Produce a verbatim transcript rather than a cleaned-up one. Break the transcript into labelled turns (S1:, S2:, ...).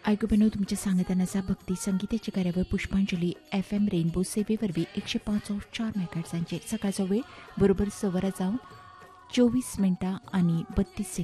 S1: आयकुबेनो तुमच्या सांगतानाचा भक्ती संगीताची कार्यावळ पुष्पांजली एफ एम रेनबो सेवेवरवी एकशे पाच चार मेगाहर्ट्झांचेर सकाळचो वेळ बरोबर स वरां जावन चोवीस मिनटां आनी बत्तीस सेकंद